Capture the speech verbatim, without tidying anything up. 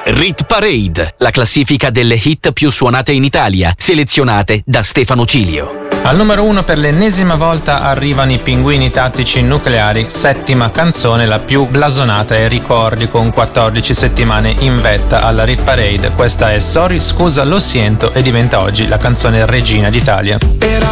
Rit Parade, la classifica delle hit più suonate in Italia, selezionate da Stefano Cilio. Al numero uno per l'ennesima volta arrivano i Pinguini Tattici Nucleari, settima canzone, la più blasonata e ricordi, con quattordici settimane in vetta alla Rit Parade. Questa è Sorry, scusa, lo siento, e diventa oggi la canzone regina d'Italia.